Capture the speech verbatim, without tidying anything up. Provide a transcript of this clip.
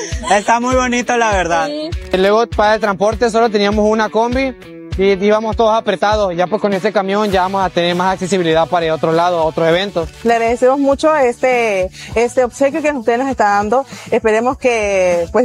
Está muy bonito, la verdad. Sí. Luego para el transporte solo teníamos una combi y íbamos todos apretados. Ya pues con este camión ya vamos a tener más accesibilidad para ir a otros lados, a otros eventos. Le agradecemos mucho este, este obsequio que usted nos está dando. Esperemos que pues